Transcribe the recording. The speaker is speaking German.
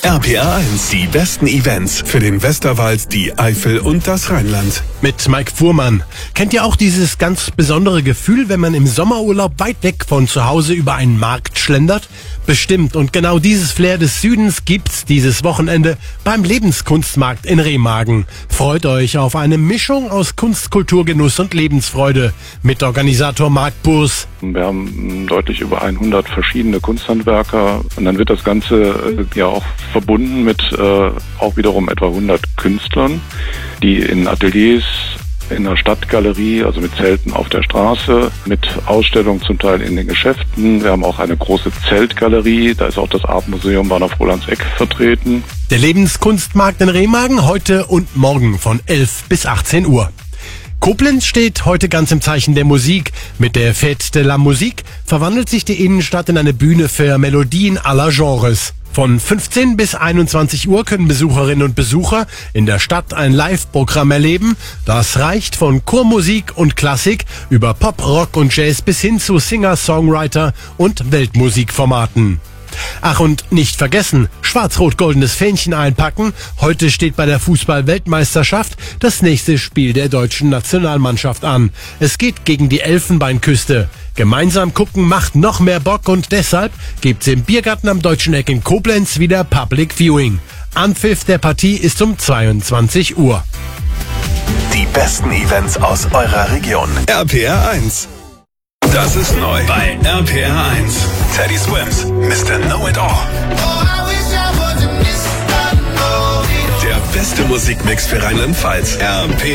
RPR 1, die besten Events für den Westerwald, die Eifel und das Rheinland. Mit Mike Fuhrmann. Kennt ihr auch dieses ganz besondere Gefühl, wenn man im Sommerurlaub weit weg von zu Hause über einen Markt schlendert? Bestimmt. Und genau dieses Flair des Südens gibt's dieses Wochenende beim Lebenskunstmarkt in Remagen. Freut euch auf eine Mischung aus Kunst, Kultur, Genuss und Lebensfreude. Mit Organisator Marc Burs. Wir haben deutlich über 100 verschiedene Kunsthandwerker und dann wird das Ganze ja auch verbunden mit auch wiederum etwa 100 Künstlern, die in Ateliers, in der Stadtgalerie, also mit Zelten auf der Straße, mit Ausstellungen zum Teil in den Geschäften. Wir haben auch eine große Zeltgalerie, da ist auch das Artmuseum Bahnhof Rolandseck vertreten. Der Lebenskunstmarkt in Remagen heute und morgen von 11 bis 18 Uhr. Koblenz steht heute ganz im Zeichen der Musik. Mit der Fête de la Musique verwandelt sich die Innenstadt in eine Bühne für Melodien aller Genres. Von 15 bis 21 Uhr können Besucherinnen und Besucher in der Stadt ein Live-Programm erleben. Das reicht von Chormusik und Klassik über Pop, Rock und Jazz bis hin zu Singer-Songwriter und Weltmusikformaten. Ach, und nicht vergessen, schwarz-rot-goldenes Fähnchen einpacken. Heute steht bei der Fußball-Weltmeisterschaft das nächste Spiel der deutschen Nationalmannschaft an. Es geht gegen die Elfenbeinküste. Gemeinsam gucken macht noch mehr Bock und deshalb gibt's im Biergarten am Deutschen Eck in Koblenz wieder Public Viewing. Anpfiff der Partie ist um 22 Uhr. Die besten Events aus eurer Region. RPR 1. Das ist neu bei RPR 1. Teddy Swims, Mr. Know-It-All. Der beste Musikmix für Rheinland-Pfalz. RPR